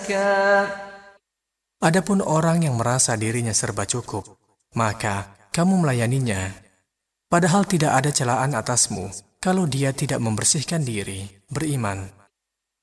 Adapun orang yang merasa dirinya serba cukup, maka kamu melayaninya. Padahal tidak ada celaan atasmu kalau dia tidak membersihkan diri, beriman,